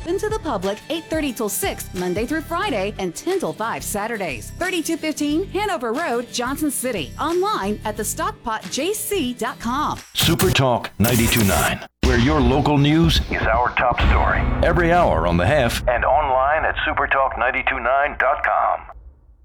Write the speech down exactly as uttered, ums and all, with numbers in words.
open to the public eight thirty till six Monday through Friday and ten till five Saturdays. thirty-two fifteen Hanover Road, Johnson City. Online at the stockpot j c dot com. Super Talk ninety-two point nine, where your local news is our top story. Every hour on the Half and online at super talk nine two nine dot com.